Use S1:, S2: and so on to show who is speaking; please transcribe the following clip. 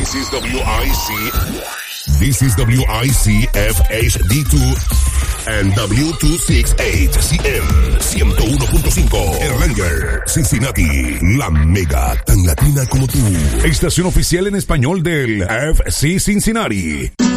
S1: This is WIC. This is WIC FHD2 and W268CM 101.5 Erlanger, Cincinnati. La mega tan latina como tú. Estación oficial en español del FC Cincinnati.